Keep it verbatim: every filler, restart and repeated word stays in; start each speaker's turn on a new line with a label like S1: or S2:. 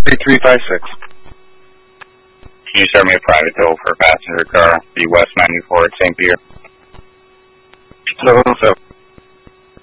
S1: eight three five six.
S2: Can you start me a private bill for a passenger car, the West ninety-four at Saint Peter?
S1: seven oh seven.